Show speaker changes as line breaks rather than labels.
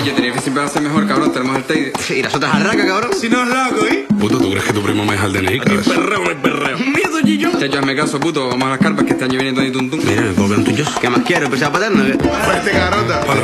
Oye, Tenerife siempre va a ser mejor, cabrón. Tenemos el Teide.
Y las otras arracas, cabrón.
Si no es loco, ¿eh?
Puto, ¿tú crees que tu primo me deja el DNI?
Aquí perreo, no hay perreo.
¡Miedo, Gillo! Chacho, hazme caso, puto. Vamos a las carpas que están viendo Tony Tuntún.
Mira, me puedo quedar un tuyo. ¿Qué más quiero? ¿Empezar paterno?
Fuerte, carota.